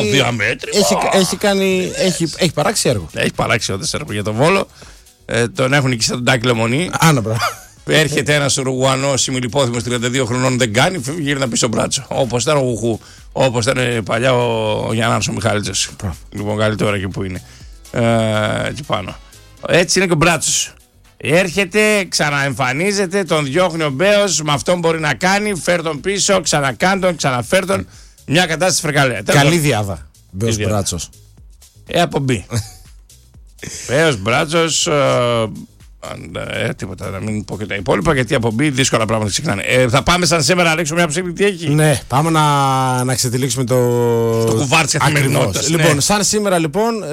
Έχει παράξει έργο. Έχει παράξει όντως έργο για τον Βόλο. Τον έχουν νικήσει τον Τάκη Λεμονή. Έρχεται ένας Ουρουγουανός ημιλιπόθυμος 32 χρονών, δεν κάνει, φεύγει, γύρνα πίσω μπράτσο. Όπως ήταν ο Γουχού, όπως ήταν παλιά ο Γιάννας ο Μιχάλητσος. Λοιπόν, καλή τώρα και που είναι. Εκεί πάνω. Έτσι είναι και ο μπράτσος. Έρχεται, ξαναεμφανίζεται, τον διώχνει ο Μπέος, με αυτόν μπορεί να κάνει, φέρ τον πίσω, ξανακάν τον, ξαναφέρ τον. Μια κατάσταση φρικαλέα. Καλή διάδα. Μπέος Μπράτσος. Απομπή. Μπέος Μπράτσος. Τίποτα, να μην πω και τα υπόλοιπα, γιατί απομπή δύσκολα πράγματα ξεχνάνε. Θα πάμε σαν σήμερα να ρίξουμε μια ψήφι, τι έχει. Ναι, πάμε να ξετυλίξουμε το κουβάρι της καθημερινότητας. Λοιπόν, σαν σήμερα λοιπόν,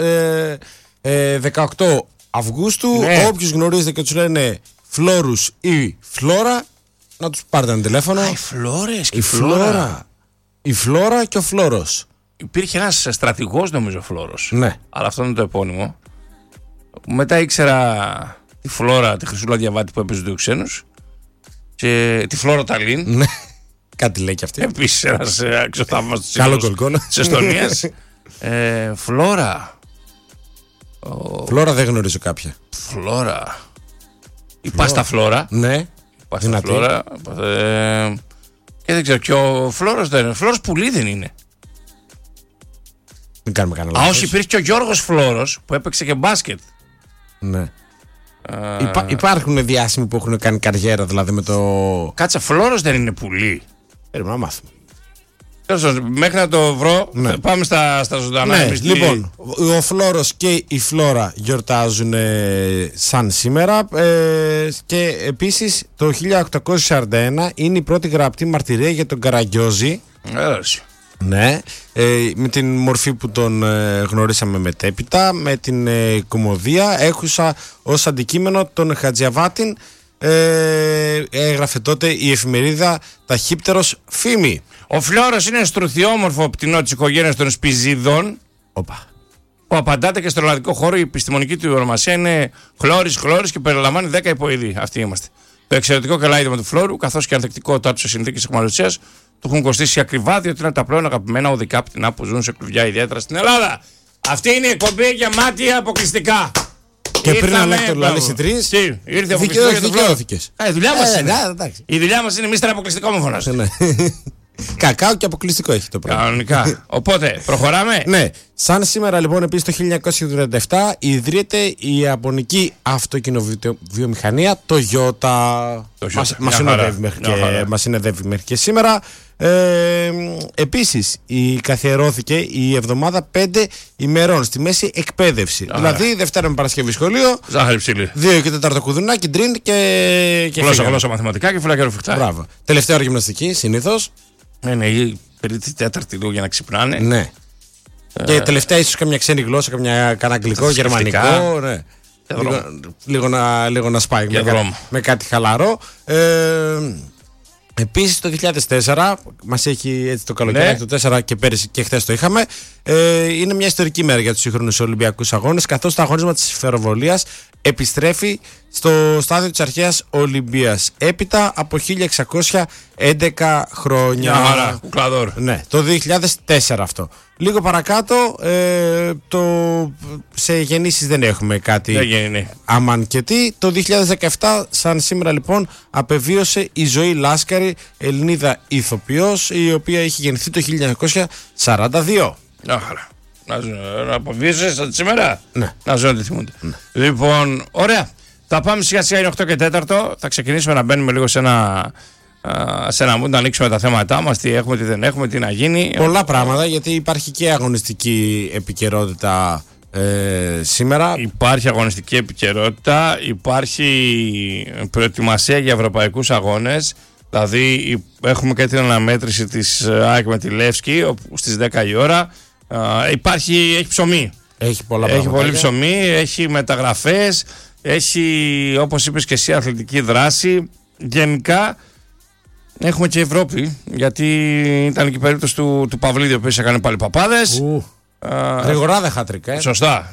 18 Αυγούστου, όποιος γνωρίζετε και τους λένε Φλόρους ή Φλόρα, να τους πάρετε ένα τηλέφωνο. Οι Φλόρες και η Φλόρα. Η Φλόρα και ο Φλόρος. Υπήρχε ένας στρατηγός, νομίζω, Φλόρος. Ναι. Αλλά αυτό είναι το επώνυμο. Μετά ήξερα τη Φλόρα, τη Χρυσούλα Διαβάτη που έπαιζε του ξένους. Και τη Φλόρα Ταλίν. Ναι. Κάτι λέει και αυτή. Επίσης ένας αξιοθαύμαστος καλό κολκόνο της Εστονίας. Φλόρα. Φλόρα δεν γνωρίζω κάποια. Φλόρα. Η Πάστα Φλόρα. Ναι. Η Πάστα Φλόρα. Και δεν ξέρω. Και ο Φλόρος δεν είναι. Φλόρος πουλί δεν είναι. Δεν κάνουμε κανένα λάθος. Όχι, υπήρχε και ο Γιώργος Φλόρος που έπαιξε και μπάσκετ. Ναι. Υπάρχουν διάσημοι που έχουν κάνει καριέρα δηλαδή με το. Κάτσε, Φλόρος δεν είναι πουλί. Πρέπει να μάθουμε. Μέχρι να το βρω, πάμε στα ζωντανά. Ναι, λοιπόν, ο Φλόρος και η Φλόρα γιορτάζουν σαν σήμερα και επίσης το 1841 είναι η πρώτη γραπτή μαρτυρία για τον Καραγκιόζη. Ναι, με την μορφή που τον γνωρίσαμε μετέπειτα, με την κομμωδία, έχουσα ως αντικείμενο τον Χατζιαβάτιν. Έγραφε τότε η εφημερίδα Ταχύπτερος Φήμη. Ο Φλόρος είναι στρουθιόμορφο πτηνό της οικογένειας των Σπιζίδων. Που απαντάται και στο ελλαδικό χώρο. Η επιστημονική του ονομασία είναι χλώρης και περιλαμβάνει 10 υποειδή. Αυτοί είμαστε. Το εξαιρετικό καλάιδημα του Φλόρου, καθώς και η ανθεκτικότητά του σε συνθήκες αιχμαλωσίας, του έχουν κοστίσει ακριβά, διότι είναι τα πλέον αγαπημένα οδικά πτηνά που ζουν σε κλουβιά, ιδιαίτερα στην Ελλάδα. Αυτή είναι η εκπομπή γεμάτη αποκλειστικά. Και πριν να λέτε το λαλείς οι τρεις, ήρθε αποκλειστικό για τον Φλόρο. Η δουλειά μας είναι. Η δουλειά μας είναι μίστερ αποκλειστικό, μου φωνάζει. Κακάο και αποκλειστικό έχει το πράγμα. Κανονικά. Οπότε, προχωράμε. Ναι. Σαν σήμερα λοιπόν, επίσης το 1937 ιδρύεται η Ιαπωνική αυτοκινοβιομηχανία Toyota. Μας συνεδεύει μέχρι και σήμερα. Επίσης καθιερώθηκε η εβδομάδα 5 ημερών στη μέση εκπαίδευση. Δηλαδή Δευτέρα με Παρασκευή σχολείο, ζάχαρη ψήλη, 2 και 4 κουδουνάκι, ντριν και γλώσσα μαθηματικά και φυλακιά ρουφιχτά. Μπράβο. Τελευταία ώρα γυμναστική συνήθως. Ναι, η περίπτωση τέταρτη λίγο για να ξυπνάνε. Ναι. Και τελευταία ίσως καμιά ξένη γλώσσα, κανένα αγγλικό, γερμανικό. Ναι. Λίγο να σπάει με κάτι χαλαρό. Επίσης το 2004, μας έχει έτσι το καλοκαίρι, το 4 και πέρυσι και χθες το είχαμε, είναι μια ιστορική μέρα για τους σύγχρονους Ολυμπιακούς Αγώνες, καθώς το αγώνισμα της Σφαιροβολίας επιστρέφει στο στάδιο της αρχαίας Ολυμπίας έπειτα από 1611 χρόνια. Άρα, κουκλαδόρ. Ναι, το 2004 αυτό. Λίγο παρακάτω, σε γεννήσεις δεν έχουμε κάτι. Δεν γίνει. Αμάν και τι. Το 2017, σαν σήμερα λοιπόν, απεβίωσε η Ζωή Λάσκαρη, Ελληνίδα ηθοποιός, η οποία είχε γεννηθεί το 1942. Άχαρα. Να αποβίωσε σαν σήμερα. Ναι. Να ζω ό,τι θυμούνται. Ναι. Λοιπόν, ωραία. Θα πάμε σιγά σιγά, είναι 8 και 4. Θα ξεκινήσουμε να μπαίνουμε λίγο σε ένα mood, να ανοίξουμε τα θέματά μας. Τι έχουμε, τι δεν έχουμε, τι να γίνει. Πολλά πράγματα, γιατί υπάρχει και αγωνιστική επικαιρότητα σήμερα. Υπάρχει αγωνιστική επικαιρότητα. Υπάρχει προετοιμασία για ευρωπαϊκούς αγώνες. Δηλαδή έχουμε και την αναμέτρηση της ΑΕΚ με τη Λεύσκη, όπου στις 10 η ώρα. Έχει ψωμί. Έχει πολλά πράγματα. Έχει πολύ ψωμί, έχει μεταγραφές, έχει, όπως είπες και εσύ, αθλητική δράση. Γενικά έχουμε και Ευρώπη, γιατί ήταν και η περίπτωση του Παυλίδη, ο οποίος έκανε πάλι παπάδες. Γρηγοράδα χατρικά. Σωστά.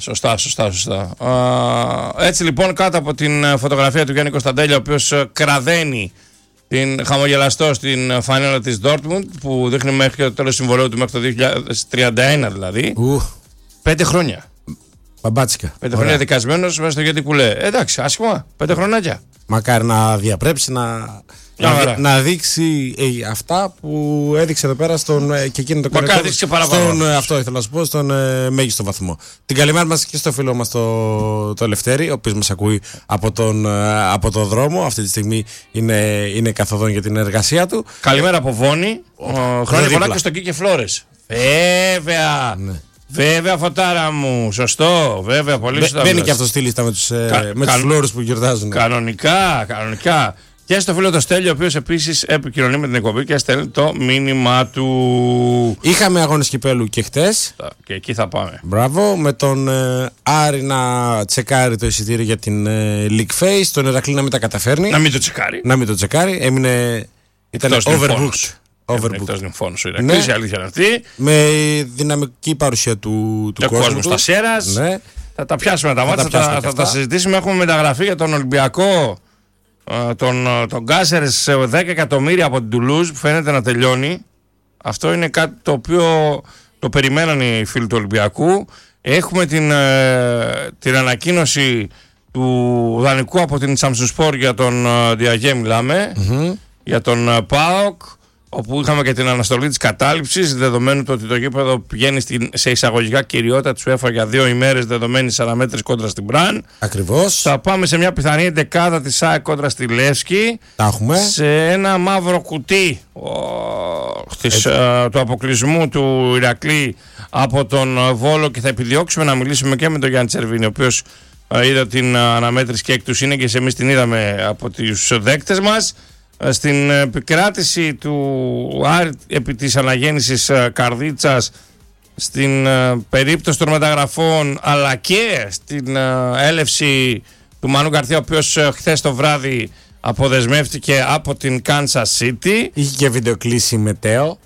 Έτσι λοιπόν, κάτω από την φωτογραφία του Γιάννη Κωνσταντέλια, ο οποίος κραδένει την χαμογελαστό στην φανέλα της Dortmund που δείχνει μέχρι το τέλος συμβολέου του μέχρι το 2031 δηλαδή. 5 χρόνια. Μπαμπάτσικα. 5 χρόνια δικασμένος μέσα στο γιατί κουλέ. Εντάξει, άσχημα. 5 χρονάκια. Μακάρι να διαπρέψει να δείξει αυτά που έδειξε εδώ πέρα και εκείνο το κορυφαίο. Μακάρι δείξει παραπάνω. Αυτό ήθελα να σου πω, στον μέγιστο βαθμό. Την καλημέρα μας και στο φίλο μας το Λευτέρη, ο οποίος μας ακούει από τον δρόμο. Αυτή τη στιγμή είναι καθοδόν για την εργασία του. Καλημέρα από Βόνη. Χρόνια πολλά και στον Κίκε Φλόρες. Βέβαια. Ναι. Βέβαια, φωτάρα μου, σωστό. Βέβαια, πολύ σωστά. Μπαίνει και αυτό στη λίστα με τους φλόρους που γιορτάζουν. Κανονικά. Και στο φίλο το Στέλιο, ο οποίος επίσης επικοινωνεί με την εκπομπή και στέλνει το μήνυμά του. Είχαμε αγώνες κυπέλου και χτες. Και εκεί θα πάμε. Μπράβο. Με τον Άρη να τσεκάρει το εισιτήριο για την League Face. Τον Ηρακλή να μην τα καταφέρνει. Να μην το τσεκάρει. Ήταν overbooked. Εκτός νυμφώνου ο Ηρακλής, η αλήθεια είναι αυτή. Με δυναμική παρουσία του κόσμου στα Σέρας. Ναι. Θα τα πιάσουμε τα μάτια, θα τα συζητήσουμε. Έχουμε μεταγραφή για τον Ολυμπιακό, τον Κάσερες σε 10 εκατομμύρια από την Τουλούζ που φαίνεται να τελειώνει. Αυτό είναι κάτι το οποίο το περιμέναν οι φίλοι του Ολυμπιακού. Έχουμε την ανακοίνωση του δανεικού από την Samsung για τον Διαγέ μιλάμε, για τον ΠΑΟΚ, όπου είχαμε και την αναστολή της κατάληψης, δεδομένου το ότι το γήπεδο πηγαίνει σε εισαγωγικά κυριότητα της UEFA για 2 ημέρες, δεδομένης αναμέτρησης κόντρα στην Μπραν. Ακριβώς. Θα πάμε σε μια πιθανή εντεκάδα της ΣΑΕ κόντρα στη Λεύσκη. Τα έχουμε. Σε ένα μαύρο κουτί του αποκλεισμού του Ηρακλή από τον Βόλο, και θα επιδιώξουμε να μιλήσουμε και με τον Γιάννη Τσερβίνη, ο οποίος είδα την αναμέτρηση και εκ του είναι και εμείς την είδαμε από τους δέκτες μας. Στην επικράτηση του Άρη επί της αναγέννησης Καρδίτσας, στην περίπτωση των μεταγραφών, αλλά και στην έλευση του Μανού Γκαρθία, ο οποίος χθες το βράδυ αποδεσμεύτηκε από την Kansas City. Είχε και βιντεοκλήση με Τέο.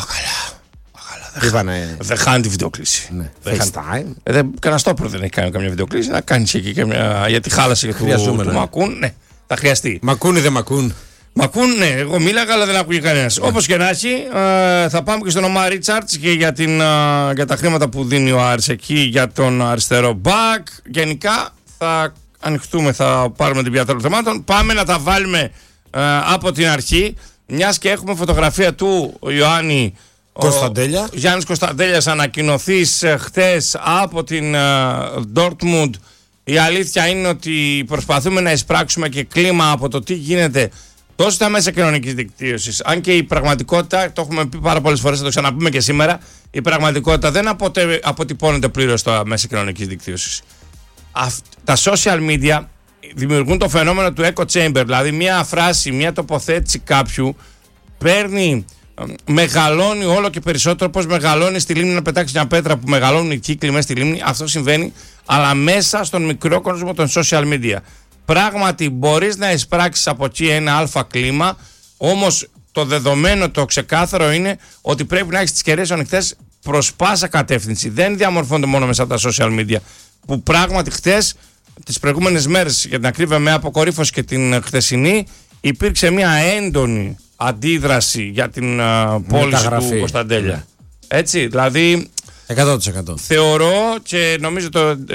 Δεν χάνει τη βιντεοκλήση. Ναι. FaceTime. Κανένα στόπρο δεν έχει κάνει καμία βιντεοκλήση. Να κάνει εκεί και γιατί χάλασε του Μακούν. Ναι, θα χρειαστεί. Μακούν ή δεν μακούν. Μακούν, ναι, εγώ μίλαγα, αλλά δεν ακούγε κανένας. Όπως και να έχει, θα πάμε και στον Ομάρ Ρίτσαρτς και για τα χρήματα που δίνει ο Άρης εκεί για τον αριστερό μπακ. Γενικά θα ανοιχτούμε, θα πάρουμε την πιάτα των θεμάτων. Πάμε να τα βάλουμε από την αρχή, μιας και έχουμε φωτογραφία του Ιωάννη Κωνσταντέλια. Γιάννης Κωνσταντέλιας, ανακοινωθείς χτες από την Dortmund. Η αλήθεια είναι ότι προσπαθούμε να εισπράξουμε και κλίμα από το τι γίνεται τόσο στα μέσα κοινωνικής δικτύωσης, αν και η πραγματικότητα, το έχουμε πει πάρα πολλές φορές, θα το ξαναπούμε και σήμερα, η πραγματικότητα δεν αποτυπώνεται πλήρως στα μέσα κοινωνικής δικτύωσης. Τα social media δημιουργούν το φαινόμενο του echo chamber, δηλαδή μια φράση, μια τοποθέτηση κάποιου παίρνει, μεγαλώνει όλο και περισσότερο, πώς μεγαλώνει στη λίμνη να πετάξει μια πέτρα που μεγαλώνουν οι κύκλοι μέσα στη λίμνη. Αυτό συμβαίνει, αλλά μέσα στον μικρό κόσμο των social media. Πράγματι μπορείς να εισπράξεις από εκεί ένα αλφα κλίμα, όμως το δεδομένο, το ξεκάθαρο είναι ότι πρέπει να έχεις τις κεραίες ανοιχτές προς πάσα κατεύθυνση. Δεν διαμορφώνται μόνο μέσα από τα social media, που πράγματι χτες, τις προηγούμενες μέρες, για την ακρίβεια με αποκορύφωση και την χτεσινή, υπήρξε μια έντονη αντίδραση για την πώληση του Κωνσταντέλια. Έτσι, δηλαδή 100%. Θεωρώ, και νομίζω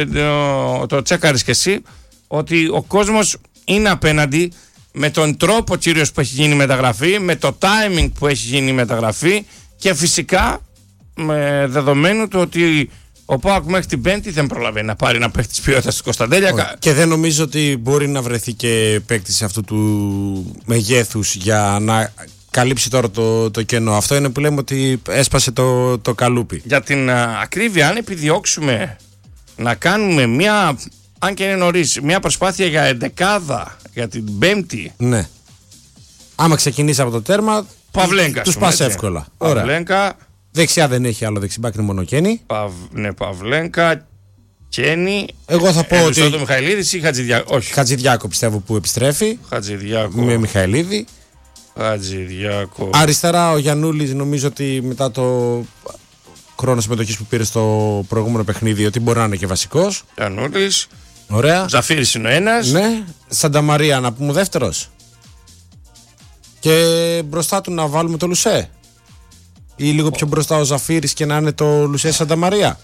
το τσέκαρες και εσύ, ότι ο κόσμος είναι απέναντι με τον τρόπο κυρίως που έχει γίνει η μεταγραφή, με το timing που έχει γίνει η μεταγραφή, και φυσικά με δεδομένου το ότι ο ΠΑΟΚ μέχρι την Πέμπτη δεν προλαβαίνει να πάρει ένα παίκτη της ποιότητας του Κωνσταντέλια. Και δεν νομίζω ότι μπορεί να βρεθεί και παίκτης αυτού του μεγέθους για να καλύψει τώρα το κενό. Αυτό είναι που λέμε ότι έσπασε το καλούπι. Για την ακρίβεια, αν επιδιώξουμε να κάνουμε μια, αν και είναι νωρίς, μια προσπάθεια για εντεκάδα για την Πέμπτη. Ναι. Άμα ξεκινήσει από το τέρμα, τους πας εύκολα. Παυλένκα. Δεξιά δεν έχει άλλο δεξιμπάκ, είναι μόνο Κένι. Ναι, Παυλένκα, Κένι. Εγώ θα πω ότι. Μιχαηλίδης ή Χατζηδιάκο. Όχι. Χατζηδιάκο πιστεύω που επιστρέφει. Χατζηδιάκο. Με Μιχαηλίδη. Χατζηδιάκο. Αριστερά ο Γιαννούλης, νομίζω ότι μετά το χρόνο συμμετοχής που πήρε στο προηγούμενο παιχνίδι, ότι μπορεί να είναι και βασικός. Γιαννούλης. Ωραία. Ζαφύρης είναι ο ένας. Ναι. Σανταμαρία, να πούμε δεύτερος. Και μπροστά του να βάλουμε το Λουσέ. Ή λίγο πιο μπροστά ο Ζαφύρης και να είναι το Λουσέ Σανταμαρία.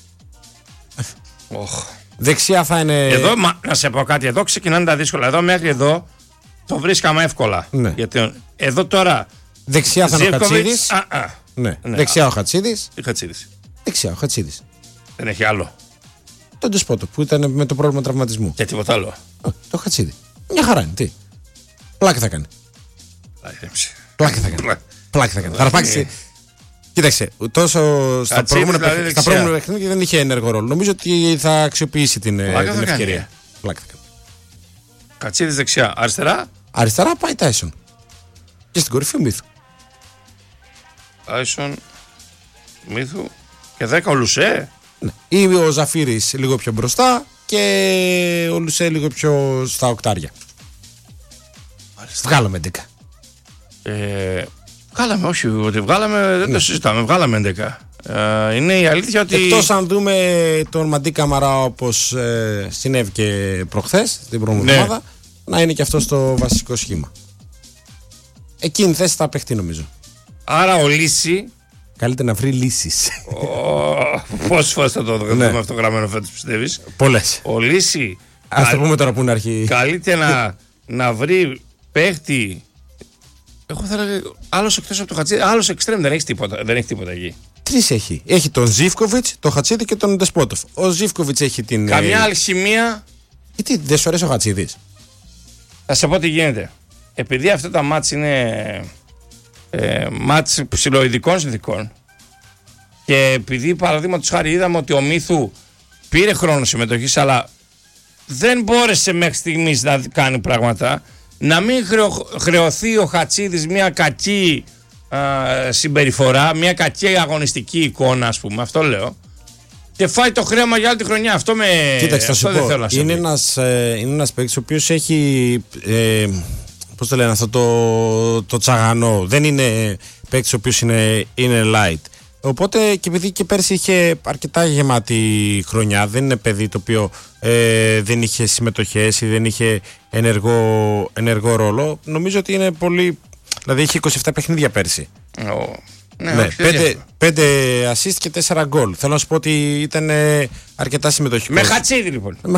Δεξιά θα είναι. Εδώ, να σε πω κάτι, εδώ ξεκινάνε τα δύσκολα. Εδώ μέχρι εδώ το βρίσκαμε εύκολα. Ναι. Γιατί εδώ τώρα. Δεξιά θα είναι ο Χατσίδης. Ναι. Δεξιά ο Χατσίδης. Δεξιά ο Χατσίδης. Δεν έχει άλλο. Τον Ντεσπότοφ που ήταν με το πρόβλημα τραυματισμού. Και τίποτα άλλο. Το Χατσίδη. Μια χαρά είναι. Τι. Πλάκα θα κάνει. Πλάκα θα κάνει. Χαραπάξει. Κοίταξε, τόσο στα προηγούμενα παιχνίδια δεν είχε ενεργό ρόλο. Νομίζω ότι θα αξιοποιήσει την ευκαιρία. Πλάκα θα κάνει. Χατσίδης δεξιά. Αριστερά. Αριστερά πάει Τάισον. Και στην κορυφή ο Μίθου. Τάισον, Μίθου και 10 ο Λουσέ. Ναι. Ή ο Ζαφύρης λίγο πιο μπροστά και ο Λουσέ λίγο πιο στα οκτάρια. Βγάλαμε 11. Βγάλαμε, όχι ότι βγάλαμε, δεν το συζητάμε, βγάλαμε 11. Είναι η αλήθεια ότι. Εκτός αν δούμε τον Μαντί Καμαρά όπως συνέβη και προχθές, την προηγούμενη εβδομάδα, να είναι και αυτό στο βασικό σχήμα. Εκείνη θέση θα παιχτεί νομίζω. Άρα ο Λύση. Καλύτερα να βρει λύσεις. Πόσες φορές θα το δούμε αυτό γραμμένο φέτος, πιστεύεις? Πολλές. Ο Λύση. Ας το πούμε τώρα που είναι αρχή. Καλύτερα να βρει παίχτη. Εγώ θα έλεγα άλλος εκτός από το Χατσίδη. Άλλος εξτρέμ δεν έχει τίποτα εκεί. Τρεις έχει. Έχει τον Ζίβκοβιτς, τον Χατσίδη και τον Ντεσπότοφ. Ο Ζίβκοβιτς έχει την. Καμιά αλχημία. Γιατί δεν σου αρέσει ο Χατσίδης? Θα σε πω τι γίνεται. Επειδή αυτά τα μάτς είναι μάτς ψιλοειδικών συνθηκών και επειδή παραδείγματος χάρη είδαμε ότι ο Μίθου πήρε χρόνο συμμετοχής αλλά δεν μπόρεσε μέχρι στιγμής να κάνει πράγματα, να μην χρεωθεί ο Χατσίδης μια κακή συμπεριφορά, μια κακή αγωνιστική εικόνα, ας πούμε, αυτό λέω, και φάει το χρέωμα για άλλη τη χρονιά. Αυτό με. Κοίταξε, αυτό δεν θέλω να σε είναι ένας παίκτης ο οποίος έχει. Πώς το λένε αυτό το τσαγανό. Δεν είναι παίκτης ο οποίος είναι light. Οπότε και επειδή και πέρσι είχε αρκετά γεμάτη χρονιά, δεν είναι παιδί το οποίο δεν είχε συμμετοχές ή δεν είχε ενεργό ρόλο. Νομίζω ότι είναι πολύ. Δηλαδή είχε 27 παιχνίδια πέρσι. Ναι, 5 assist και 4 γκολ. Θέλω να σου πω ότι ήταν αρκετά συμμετοχικό. Με Χατσίδη λοιπόν. Με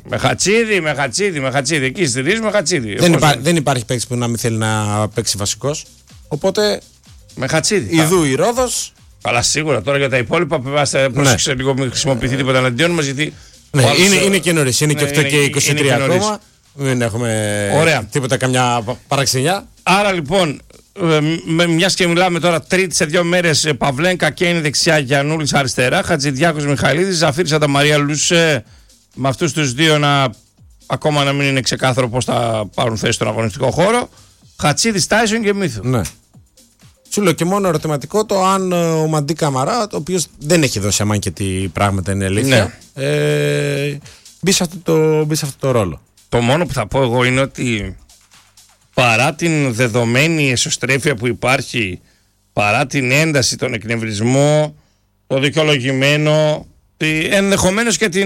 Χατσίδη. Εκεί στηρίζουμε Χατσίδη. Δεν υπάρχει παίκτης που να μην θέλει να παίξει βασικός. Οπότε. Με Χατσίδη. Ιδού η Ρόδος. Αλλά σίγουρα τώρα για τα υπόλοιπα πρόσεξε λίγο, μην χρησιμοποιηθεί τίποτα εναντίον μας, γιατί. Ναι, είναι και νωρίς. Είναι και 8 και 23 ακόμα. Δεν έχουμε τίποτα, καμιά παραξενιά. Άρα λοιπόν, μιας και μιλάμε τώρα Τρίτη σε 2 μέρες, Παυλένκα και είναι δεξιά, Γιαννούλης αριστερά, Χατζηδιάκος Μιχαηλίδης, Ζαφύρης Σανταμαρία, Λουσέ, με αυτούς τους δύο ακόμα να μην είναι ξεκάθαρο πώς θα πάρουν θέση στον αγωνιστικό χώρο. Χατσίδης, Τάισον και Μίθου. Ναι. Σου λέω και μόνο ερωτηματικό το αν ο Μαντί Καμαρά, ο οποίος δεν έχει δώσει αμάν και τι πράγματα είναι αλήθεια, μπει σε αυτό το ρόλο. Το μόνο που θα πω εγώ είναι ότι παρά την δεδομένη εσωστρέφεια που υπάρχει, παρά την ένταση, τον εκνευρισμό, το δικαιολογημένο, ενδεχομένως και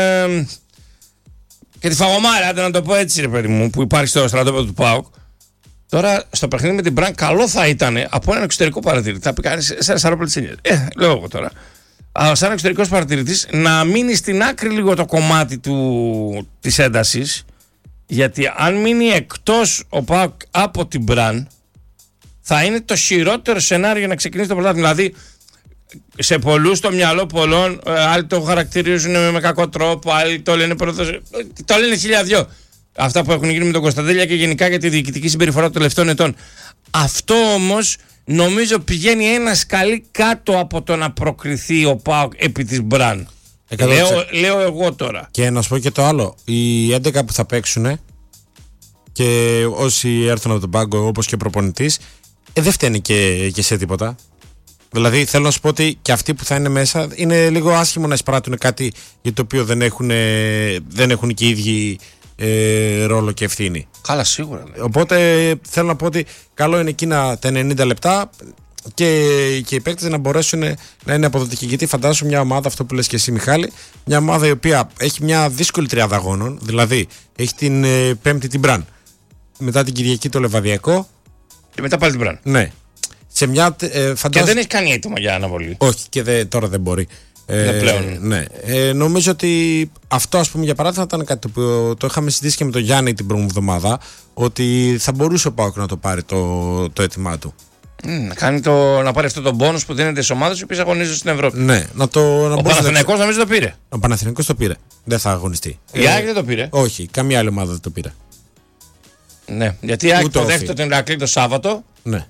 τη φαγωμάρα, να το πω έτσι ρε παιδί μου, που υπάρχει στο στρατόπεδο του ΠΑΟΚ, τώρα στο παιχνίδι με την Μπραν καλό θα ήταν από έναν εξωτερικό παρατηρητή. Θα πει κανείς σε ένα σαρόπλο της Ενίας. Λέω εγώ τώρα. Αλλά σαν εξωτερικός παρατηρητής να μείνει στην άκρη λίγο το κομμάτι της έντασης. Γιατί αν μείνει εκτός ο ΠΑΟΚ από την Μπραν, θα είναι το χειρότερο σενάριο για να ξεκινήσει το πρωτάθλημα. Δηλαδή, σε πολλούς στο μυαλό πολλών, άλλοι το χαρακτηρίζουν με κακό τρόπο, άλλοι το λένε το λένε 1002. Αυτά που έχουν γίνει με τον Κωνσταντέλια και γενικά για τη διοικητική συμπεριφορά των τελευταίων ετών. Αυτό όμως νομίζω πηγαίνει ένα σκαλί κάτω από το να προκριθεί ο ΠΑΟΚ επί της Μπραν. Λέω εγώ τώρα. Και να σου πω και το άλλο. Οι 11 που θα παίξουν και όσοι έρθουν από τον πάγκο, όπως και ο προπονητής, δεν φταίνει και σε τίποτα. Δηλαδή θέλω να σου πω ότι και αυτοί που θα είναι μέσα είναι λίγο άσχημο να εισπράττουν κάτι για το οποίο δεν έχουν και οι ίδιοι ρόλο και ευθύνη. Καλά, σίγουρα. Οπότε θέλω να πω ότι καλό είναι εκείνα τα 90 λεπτά και οι παίκτες να μπορέσουν να είναι αποδοτικοί. Γιατί φαντάσου μια ομάδα, αυτό που λες και εσύ Μιχάλη, μια ομάδα η οποία έχει μια δύσκολη τριάδα αγώνων, δηλαδή έχει την Πέμπτη την Μπραν, μετά την Κυριακή το Λεβαδιακό Και μετά πάλι την Μπραν. Ναι. Σε μια, και δεν έχει κάνει έτοιμο για αναβολή. Όχι, και τώρα δεν μπορεί. Πλέον. Ναι. Νομίζω ότι αυτό, ας πούμε, για παράδειγμα, ήταν κάτι που το είχαμε συζητήσει και με τον Γιάννη την προηγούμενη εβδομάδα, ότι θα μπορούσε ο ΠΑΟΚ να το πάρει το αίτημά του. Να πάρει αυτό το bonus που δίνεται στις ομάδες οι οποίες αγωνίζονται στην Ευρώπη. Ναι, ο Παναθηναϊκός νομίζω το πήρε. Ο Παναθηναϊκός το πήρε. Δεν θα αγωνιστεί. Η ΑΕΚ δεν το πήρε. Όχι, καμία άλλη ομάδα δεν το πήρε. Ναι, γιατί η ΑΕΚ το δέχεται τον Ηρακλή το Σάββατο. Ναι.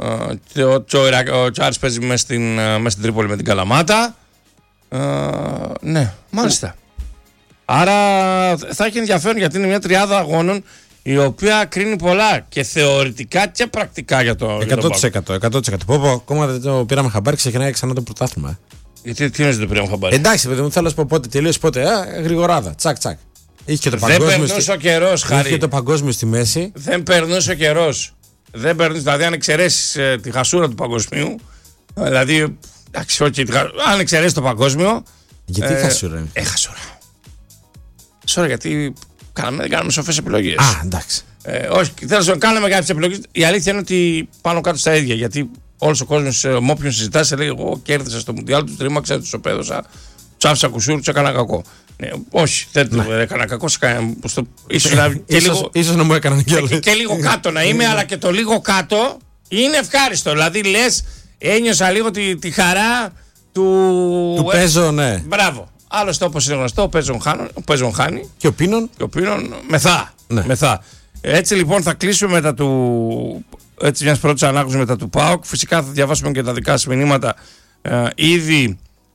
Ο Τσάρς παίζει μέσα στην Τρίπολη με την Καλαμάτα. Ναι, μάλιστα. Άρα θα έχει ενδιαφέρον, γιατί είναι μια τριάδα αγώνων η οποία κρίνει πολλά και θεωρητικά και πρακτικά για το 100%. Πω, ακόμα δεν το πήραμε χαμπάρι, ξεκινάει ξανά το πρωτάθλημα. Γιατί τι είναι δεν το πήραμε χαμπάρι. Εντάξει, παιδί μου, θέλω να σου πω πότε τελείωσε, πότε. Γρηγοράδα. Τσακ. Είχε και το δεν περνούσε ο καιρός, Χάρη. Είχε και το παγκόσμιο στη μέση. Δεν περνούσε ο καιρός. Δηλαδή, αν εξαιρέσεις τη χασούρα του παγκοσμίου. Δηλαδή, αν εξαιρέσεις το παγκόσμιο. Γιατί χασούρα. Χασούρα, γιατί δεν κάναμε σοφές επιλογές. Α, εντάξει. Όχι, θέλω να κάναμε κάποιες επιλογές. Η αλήθεια είναι ότι πάνω κάτω στα ίδια. Γιατί όλος ο κόσμος, με όποιον συζητάς, λέει: εγώ κέρδισα στο Μουντιάλ, του τρίμαξα, του σοπέδωσα, του άφησα κουσούρ, του έκανα κακό. Ναι, όχι, δεν του έκανα κακό. Ίσως να μου έκαναν και λίγο κάτω να είμαι, αλλά και το λίγο κάτω είναι ευχάριστο. Δηλαδή λες, ένιωσα λίγο τη χαρά του παίζω, ναι. Μπράβο. Άλλωστε, όπως είναι γνωστό, ο παίζον χάνει. Και ο πίνον μεθά. Ναι. Έτσι λοιπόν θα κλείσουμε μετά μιας πρώτης ανάγνωσης μετά του ΠΑΟΚ. Φυσικά θα διαβάσουμε και τα δικά σας μηνύματα. Ήδη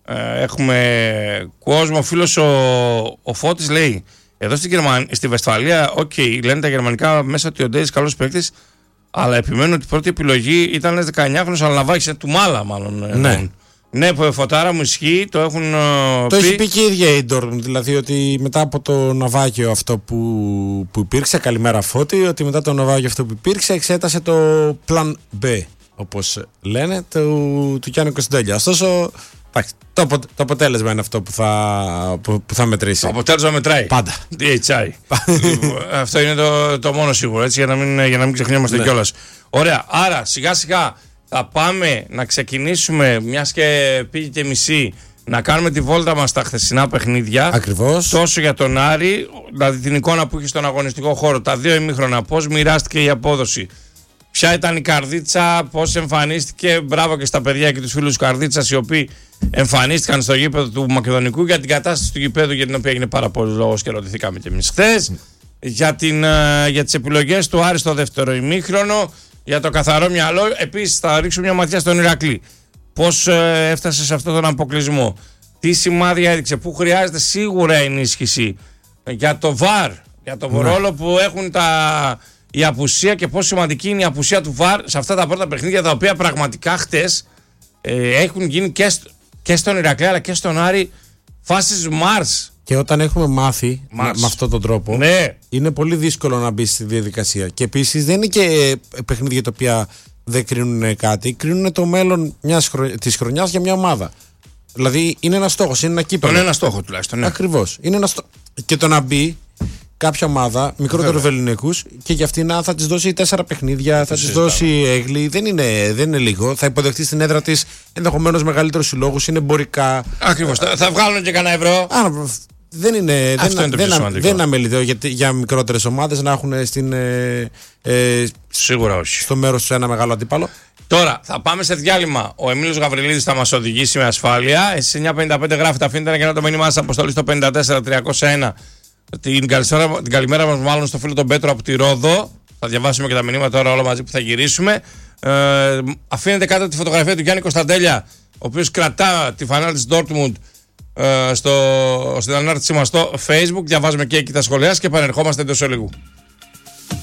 έχουμε κόσμο. Ο φίλος ο Φώτης λέει: εδώ στη Βεσφαλία, λένε τα γερμανικά μέσα ότι ο Ντέις καλός παίκτης, αλλά επιμένουν ότι η πρώτη επιλογή ήταν ένας 19χρονος, αλλά να βάγει του Μάλα, μάλλον. Ναι, Φωτάρα μου ισχύει, το έχουν πει. Το έχει πει και η ίδια η Ντόρτμουντ, δηλαδή ότι μετά από το ναυάγιο αυτό που υπήρξε, καλημέρα Φώτη, ότι μετά το ναυάγιο αυτό που υπήρξε εξέτασε το Plan B, όπως λένε, του Γιάννη Κωνσταντέλια. Ωστόσο, το αποτέλεσμα είναι αυτό που θα μετρήσει. Το αποτέλεσμα μετράει. Πάντα. DHI. Αυτό είναι το μόνο σίγουρο, έτσι, για να μην ξεχνιόμαστε κιόλας. Ωραία, άρα σιγά σιγά θα πάμε να ξεκινήσουμε, μιας και πήγε και μισή, να κάνουμε τη βόλτα μας στα χθεσινά παιχνίδια. Ακριβώς. Τόσο για τον Άρη, δηλαδή την εικόνα που είχε στον αγωνιστικό χώρο, τα δύο ημίχρονα, πώς μοιράστηκε η απόδοση, ποια ήταν η Καρδίτσα, πώς εμφανίστηκε. Μπράβο και στα παιδιά και τους φίλους της Καρδίτσας, οι οποίοι εμφανίστηκαν στο γήπεδο του Μακεδονικού, για την κατάσταση του γήπεδου, για την οποία έγινε πάρα πολύ λόγος και ρωτηθήκαμε και εμείς χθες. Για τις επιλογές του Άρη στο δεύτερο ημίχρονο, για το καθαρό μυαλό. Επίσης θα ρίξουμε μια ματιά στον Ηρακλή. Πώς έφτασε σε αυτόν τον αποκλεισμό, τι σημάδια έδειξε, πού χρειάζεται σίγουρα ενίσχυση, για το VAR, για τον ρόλο που έχουν η απουσία και πόσο σημαντική είναι η απουσία του VAR σε αυτά τα πρώτα παιχνίδια, τα οποία πραγματικά χτες έχουν γίνει και στον Ηρακλή αλλά και στον Άρη φάσεις Mars. Και όταν έχουμε μάθει με αυτόν τον τρόπο, ναι, είναι πολύ δύσκολο να μπει στη διαδικασία. Και επίσης δεν είναι και παιχνίδια τα οποία δεν κρίνουν κάτι, κρίνουν το μέλλον της χρονιάς για μια ομάδα. Δηλαδή είναι ένα στόχος, είναι ένα κύπελλο. Είναι ένα στόχο τουλάχιστον. Ναι. Ακριβώς. Και το να μπει κάποια ομάδα μικρότερου ελληνικούς και για αυτήν θα της δώσει 4 παιχνίδια, θα της δώσει έγκλη. Δεν είναι λίγο. Θα υποδεχτεί στην έδρα της ενδεχομένως μεγαλύτερους συλλόγους, είναι εμπορικά. Ακριβώς. Θα βγάλουν και κανένα ευρώ. Δεν είναι αμεληταίο για μικρότερες ομάδες να έχουν σίγουρα όχι. Στο μέρος τους ένα μεγάλο αντίπαλο. Τώρα θα πάμε σε διάλειμμα. Ο Εμίλιος Γαβριλίδης θα μας οδηγήσει με ασφάλεια. Εσείς 9.55 γράφετε, αφήνετε και ένα το μήνυμά σας αποστολή στο 54301. Την καλημέρα μας μάλλον στο φίλο τον Πέτρο από τη Ρόδο. Θα διαβάσουμε και τα μηνύματα τώρα όλα μαζί που θα γυρίσουμε. Αφήνετε κάτω τη φωτογραφία του Γιάννη Κωνσταντέλια, ο οποίος κρατά τη φανέλα της Dortmund στην ανάρτησή μας στο Facebook. Διαβάζουμε και εκεί τα σχολεία και επανερχόμαστε εντός ολίγου.